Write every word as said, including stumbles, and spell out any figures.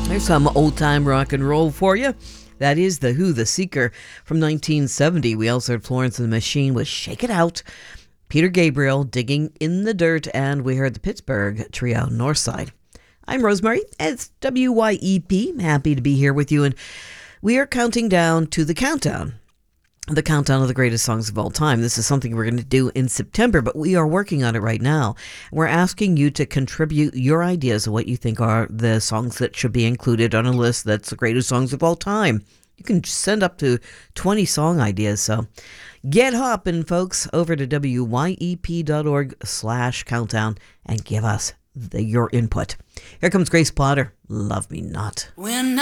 There's some old-time rock and roll for you. That is The Who, The Seeker from nineteen seventy. We also heard Florence and the Machine with Shake It Out. Peter Gabriel, Digging in the Dirt. And we heard the Pittsburgh Trio, Northside. I'm Rosemary. It's W Y E P. Happy to be here with you. And we are counting down to the countdown. The countdown of the greatest songs of all time. This is something we're going to do in September, but we are working on it right now. We're asking you to contribute your ideas of what you think are the songs that should be included on a list that's the greatest songs of all time. You can send up to twenty song ideas, so get hopping, folks, over to W Y E P dot org slash countdown and give us the, your input. Here comes Grace Potter, Love Me Not. When